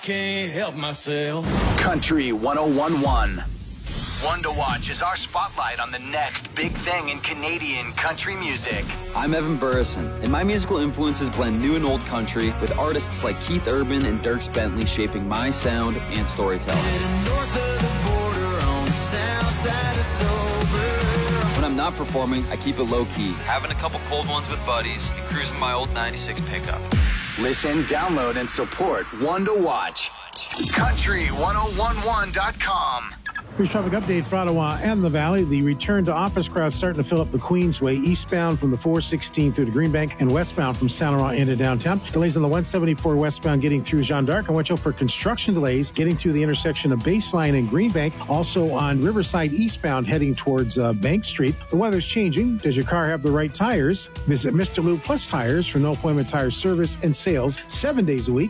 Can't help myself. Country 1011. One to Watch is our spotlight on the next big thing in Canadian country music. I'm Evan Burrison, and my musical influences blend new and old country with artists like Keith Urban and Dierks Bentley shaping my sound and storytelling. When I'm not performing, I keep it low-key, having a couple cold ones with buddies and cruising my old 96 pickup. Listen, download, and support One to Watch. Country1011.com. Here's traffic update for Ottawa and the Valley. The return to office crowd starting to fill up the Queensway, eastbound from the 416 through to Greenbank and westbound from Saint Laurent into downtown. Delays on the 174 westbound getting through Jeanne d'Arc. And watch out for construction delays getting through the intersection of Baseline and Greenbank. Also on Riverside eastbound heading towards Bank Street. The weather's changing. Does your car have the right tires? Visit Mr. Lube Plus Tires for no appointment tire service and sales 7 days a week.